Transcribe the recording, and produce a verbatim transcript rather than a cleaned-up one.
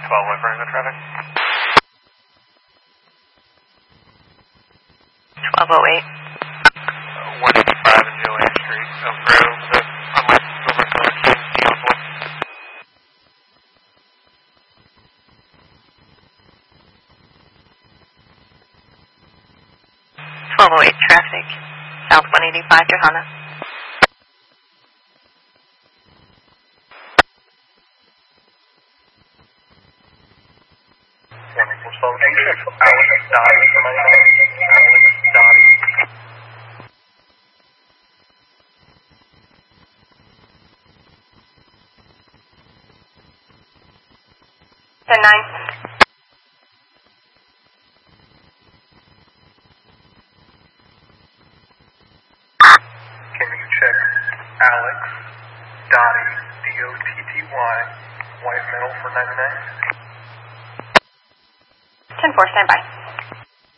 twelve referring to traffic. twelve oh eight. Uh, one eighty-five and Joanne Street, Elk Grove, the unlicensed silver collection, Eagle. twelve oh eight traffic, South one eighty-five, Johanna. Morning, four seven eight, Alex Dottie for my name, Alex Dottie. ten nine. Can you check Alex Dottie, D O T T Y, white male for ninety-nine? ten four, stand by.